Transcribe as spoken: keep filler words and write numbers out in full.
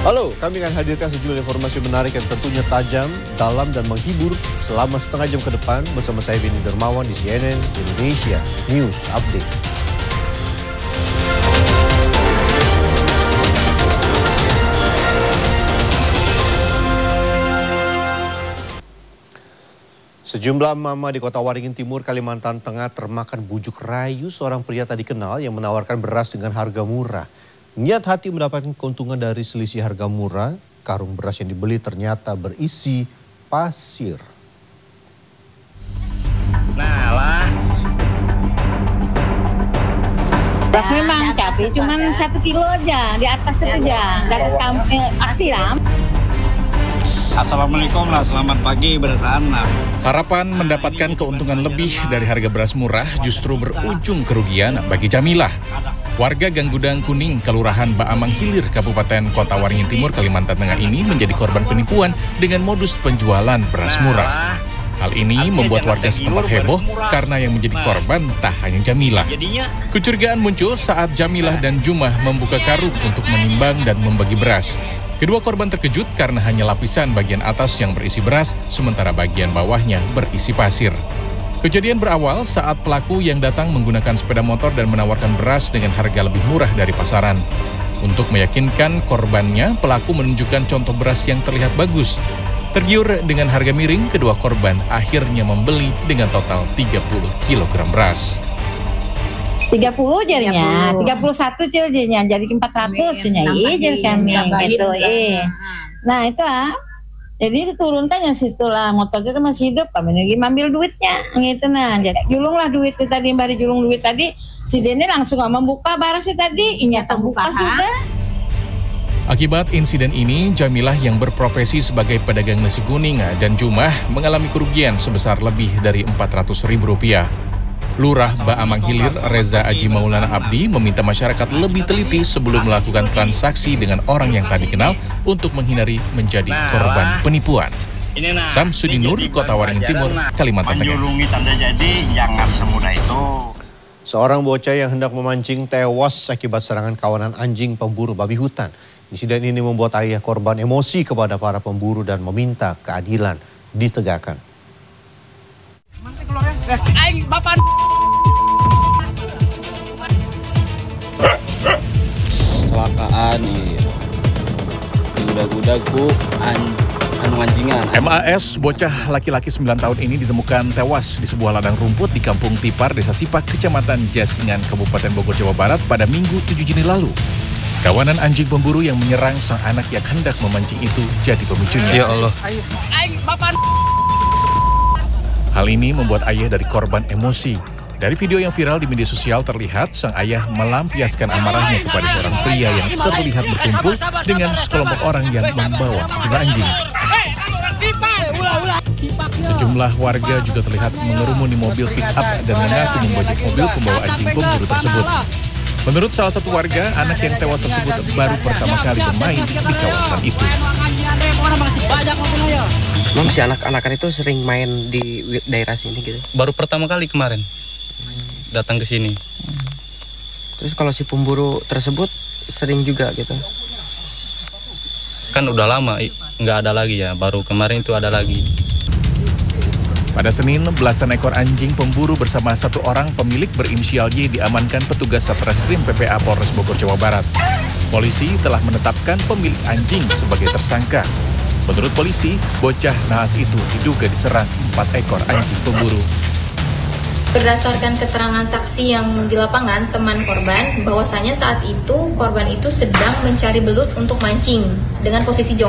Halo, kami akan hadirkan sejumlah informasi menarik yang tentunya tajam, dalam, dan menghibur selama setengah jam ke depan bersama saya Beni Dermawan di C N N Indonesia News Update. Sejumlah mama di Kota Waringin Timur, Kalimantan Tengah termakan bujuk rayu seorang pria tak dikenal yang menawarkan beras dengan harga murah. Niat hati mendapatkan keuntungan dari selisih harga murah, karung beras yang dibeli ternyata berisi pasir. Nah lah. Beras memang, tapi cuma satu kilo aja, di atas itu aja, dari kampung Asiram. Assalamualaikum lah, selamat pagi bertahan. Harapan mendapatkan keuntungan lebih dari harga beras murah justru berujung kerugian bagi Jamilah. Warga Ganggudang Kuning, Kelurahan Baamang Hilir, Kabupaten Kota Waringin Timur, Kalimantan Tengah ini menjadi korban penipuan dengan modus penjualan beras murah. Hal ini membuat warga setempat heboh karena yang menjadi korban tak hanya Jamilah. Kecurigaan muncul saat Jamilah dan Jumah membuka karung untuk menimbang dan membagi beras. Kedua korban terkejut karena hanya lapisan bagian atas yang berisi beras, sementara bagian bawahnya berisi pasir. Kejadian berawal saat pelaku yang datang menggunakan sepeda motor dan menawarkan beras dengan harga lebih murah dari pasaran. Untuk meyakinkan korbannya, pelaku menunjukkan contoh beras yang terlihat bagus. Tergiur dengan harga miring, kedua korban akhirnya membeli dengan total tiga puluh kilogram beras. tiga puluh jadinya, tiga puluh satu jadinya, jadi empat ratus nya jadi kami gitu. Eh. Nah itu ah, jadi diturunkan yang situlah motor itu masih hidup, kami lagi ambil duitnya gitu. Nah jadi julung lah duit itu tadi, bari julung duit tadi, si Dene langsung gak membuka barasnya tadi, inya terbuka sudah. Akibat insiden ini, Jamilah yang berprofesi sebagai pedagang nasi kuning dan Jumah mengalami kerugian sebesar lebih dari empat ratus ribu rupiah. Lurah Baamang Hilir Reza Aji Maulana Abdi meminta masyarakat lebih teliti sebelum melakukan transaksi dengan orang yang tak dikenal untuk menghindari menjadi korban penipuan. Samsudin Nur, Kota Waringin Timur, Kalimantan Tengah. Menjulungi tanda jadi jangan semudah itu. Seorang bocah yang hendak memancing tewas akibat serangan kawanan anjing pemburu babi hutan. Insiden ini membuat ayah korban emosi kepada para pemburu dan meminta keadilan ditegakkan. Aing bapak kecelakaan iya. Gudak-gudak ku an anu anjingan. M A S, bocah laki-laki sembilan tahun ini ditemukan tewas di sebuah ladang rumput di Kampung Tipar, Desa Sipak, Kecamatan Jasingan, Kabupaten Bogor, Jawa Barat pada Minggu tujuh Juni lalu. Kawanan anjing pemburu yang menyerang sang anak yang hendak memancing itu jadi pemicunya. Ya Allah. aing bapak Hal ini membuat ayah dari korban emosi. Dari video yang viral di media sosial terlihat sang ayah melampiaskan amarahnya kepada seorang pria yang terlihat berkumpul dengan sekelompok orang yang membawa sejumlah anjing. Sejumlah warga juga terlihat mengerumuni mobil pick-up dan mengaku membajak mobil pembawa anjing pemburu tersebut. Menurut salah satu warga, anak yang tewas tersebut baru pertama kali bermain di kawasan itu. Emang si anak-anakan itu sering main di daerah sini gitu? Baru pertama kali kemarin datang ke sini. Terus kalau si pemburu tersebut sering juga gitu? Kan udah lama nggak ada lagi ya, baru kemarin itu ada lagi. Pada Senin, belasan ekor anjing pemburu bersama satu orang pemilik berinisial Y diamankan petugas Satreskrim P P A Polres Bogor, Jawa Barat. Polisi telah menetapkan pemilik anjing sebagai tersangka. Menurut polisi, bocah naas itu diduga diserang empat ekor anjing pemburu. Berdasarkan keterangan saksi yang di lapangan, teman korban, bahwasanya saat itu korban itu sedang mencari belut untuk mancing dengan posisi jongkok.